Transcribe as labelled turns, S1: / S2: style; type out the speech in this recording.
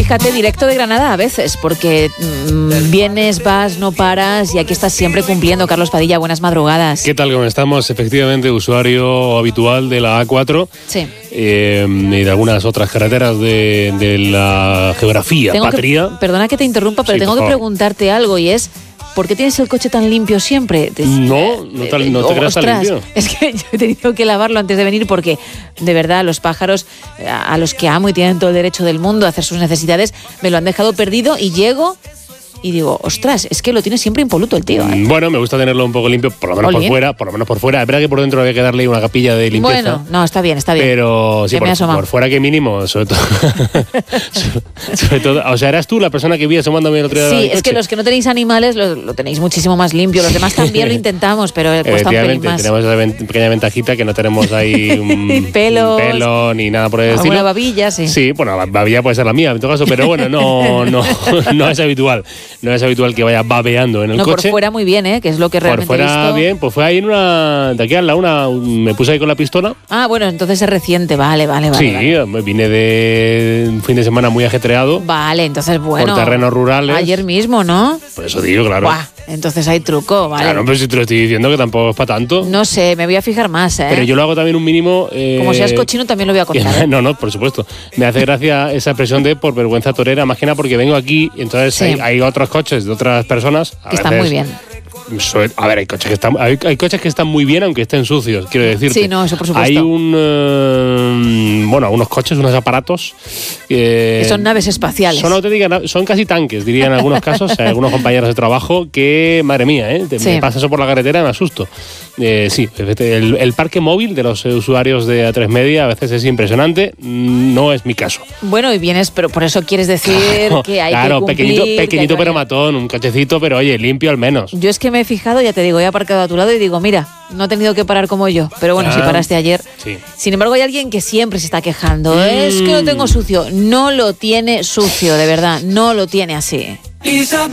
S1: fíjate, directo de Granada a veces, porque vienes, vas, no paras y aquí estás siempre cumpliendo. Carlos Padilla, buenas madrugadas.
S2: ¿Qué tal? ¿Cómo estamos? Efectivamente, usuario habitual de la A4
S1: sí.
S2: Y de algunas otras carreteras de la geografía patria.
S1: Perdona que te interrumpa, pero tengo que preguntarte algo y es... ¿Por qué tienes el coche tan limpio siempre?
S2: No te creas tan limpio.
S1: Es que yo he tenido que lavarlo antes de venir porque, de verdad, los pájaros a los que amo y tienen todo el derecho del mundo a hacer sus necesidades, me lo han dejado perdido y llego y digo, ostras, es que lo tiene siempre impoluto el tío.
S2: Bueno, me gusta tenerlo un poco limpio, por lo menos por fuera. Es verdra que por dentro había que darle una capilla de limpieza.
S1: Bueno, no, está bien.
S2: Pero sí, por fuera que mínimo, sobre todo. sobre todo, o sea, eras tú la persona que vi asomándome el otro día.
S1: Sí, es que los que no tenéis animales lo tenéis muchísimo más limpio. Los demás también lo intentamos, pero cuesta un pelín más.
S2: Tenemos esa pequeña ventajita que no tenemos ahí un pelo ni nada por el estilo.
S1: Una babilla, sí.
S2: Sí, bueno, la babilla puede ser la mía en todo caso, pero bueno, no es habitual. No es habitual que vaya babeando en el coche.
S1: Por fuera muy bien, que es lo que realmente
S2: por fuera bien, pues fue ahí en de aquí a me puse ahí con la pistola.
S1: Ah, bueno, entonces es reciente, vale.
S2: Sí, vine de un fin de semana muy ajetreado.
S1: Vale, entonces bueno.
S2: Por terrenos rurales.
S1: Ayer mismo, ¿no?
S2: Por eso digo, claro.
S1: Buah, entonces hay truco, vale.
S2: Claro, pero si te lo estoy diciendo que tampoco es para tanto.
S1: No sé, me voy a fijar más,
S2: Pero yo lo hago también un mínimo...
S1: Como seas cochino también lo voy a contar.
S2: No, por supuesto. Me hace gracia esa expresión de por vergüenza torera, más que nada porque vengo aquí y entonces hay otros coches de otras personas.
S1: Que están muy bien.
S2: A ver, hay coches que están muy bien aunque estén sucios, quiero decirte.
S1: Sí, no, eso por supuesto.
S2: Hay unos coches, unos aparatos
S1: que son naves espaciales.
S2: Son casi tanques, diría en algunos casos, algunos compañeros de trabajo que, madre mía, me pasa eso por la carretera y me asusto. Sí, el parque móvil de los usuarios de A3 Media a veces es impresionante, no es mi caso.
S1: Bueno, y vienes, pero por eso quieres decir que hay que cumplir...
S2: pequeñito pero matón, un cochecito, pero oye, limpio al menos.
S1: Yo es que me he fijado, ya te digo, he aparcado a tu lado y digo, mira, no he tenido que parar como yo. Pero bueno, si paraste ayer.
S2: Sí.
S1: Sin embargo, hay alguien que siempre se está quejando. Es que lo tengo sucio. No lo tiene sucio, de verdad. No lo tiene así.
S3: Isabel.